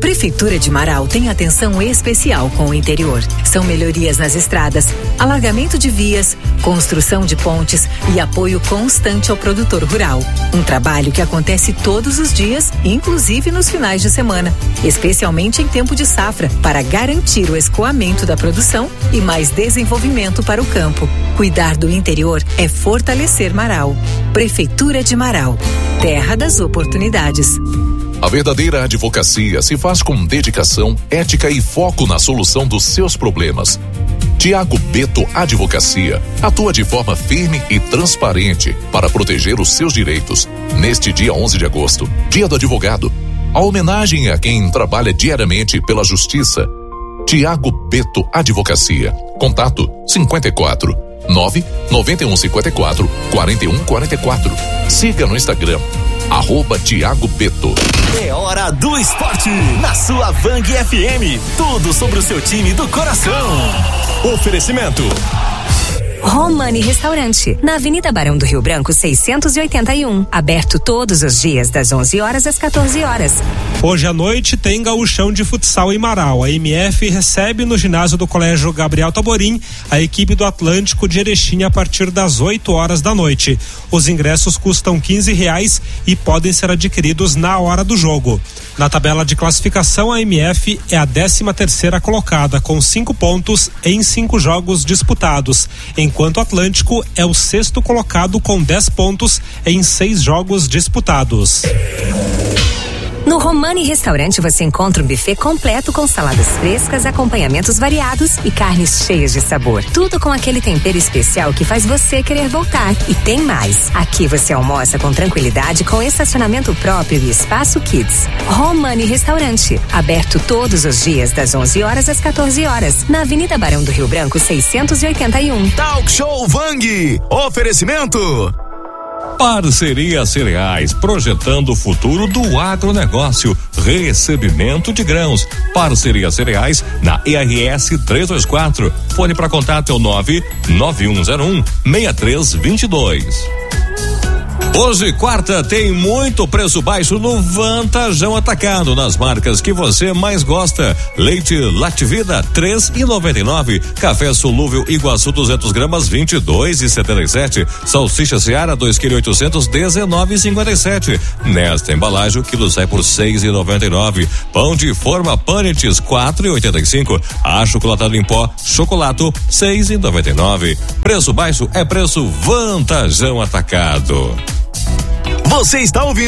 Prefeitura de Marau tem atenção especial com o interior. São melhorias nas estradas, alargamento de vias, construção de pontes e apoio constante ao produtor rural. Um trabalho que acontece todos os dias, inclusive nos finais de semana, especialmente em tempo de safra, para garantir o escoamento da produção e mais desenvolvimento para o campo. Cuidar do interior é fortalecer Marau. Prefeitura de Marau, terra das oportunidades. A verdadeira advocacia se faz com dedicação, ética e foco na solução dos seus problemas. Tiago Beto Advocacia atua de forma firme e transparente para proteger os seus direitos. Neste dia 11 de agosto, Dia do Advogado, a homenagem a quem trabalha diariamente pela justiça. Tiago Beto Advocacia. Contato 54 99154 4144. Siga no Instagram @Tiago Beto. É hora do esporte na sua Vang FM. Tudo sobre o seu time do coração. Oferecimento Romani Restaurante, na Avenida Barão do Rio Branco 681, aberto todos os dias das 11 horas às 14 horas. Hoje à noite tem gauchão de futsal em Marau. A MF recebe no ginásio do Colégio Gabriel Taborim a equipe do Atlântico de Erechim a partir das 8 horas da noite. Os ingressos custam R$15 e podem ser adquiridos na hora do jogo. Na tabela de classificação, a MF é a 13ª colocada com 5 pontos em 5 jogos disputados, enquanto o Atlântico é o 6º colocado com 10 pontos em 6 jogos disputados. No Romani Restaurante você encontra um buffet completo com saladas frescas, acompanhamentos variados e carnes cheias de sabor. Tudo com aquele tempero especial que faz você querer voltar. E tem mais. Aqui você almoça com tranquilidade com estacionamento próprio e espaço Kids. Romani Restaurante, aberto todos os dias das 11 horas às 14 horas, na Avenida Barão do Rio Branco 681. Talk Show Vang. Oferecimento Parceria Cereais, projetando o futuro do agronegócio. Recebimento de grãos. Parceria Cereais na ERS 324. Fone para contato é o 99101-6322. Hoje, quarta, tem muito preço baixo no Vantajão Atacado, nas marcas que você mais gosta. Leite Lativida, R$3,99. Café Solúvel Iguaçu 200 gramas, R$22,77. Salsicha Seara, 2,8 kg, R$19,57. Nesta embalagem, o quilo sai por R$6,99. Pão de forma Panites, R$4,85. Achocolatado em pó, Chocolato, R$6,99. Preço baixo é preço Vantajão Atacado. Você está ouvindo